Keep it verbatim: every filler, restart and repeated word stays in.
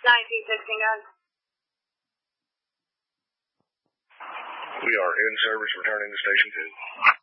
nineteen sixteen, guys. We are in service, returning to station two.